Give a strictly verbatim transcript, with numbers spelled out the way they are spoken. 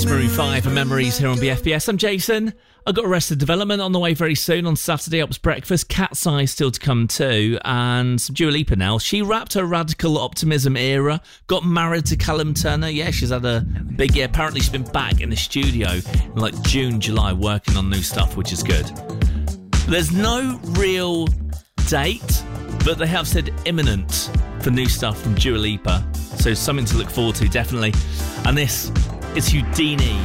Maroon five and Memories here on B F B S. I'm Jason. I've got Arrested Development on the way very soon on Saturday. Ups Breakfast, Cat's Eye still to come too, and some Dua Lipa now. She wrapped her radical optimism era, got married to Callum Turner. Yeah, she's had a big year. Apparently she's been back in the studio in like June, July, working on new stuff, which is good. There's no real date, but they have said imminent for new stuff from Dua Lipa, so something to look forward to, definitely. And this is Houdini.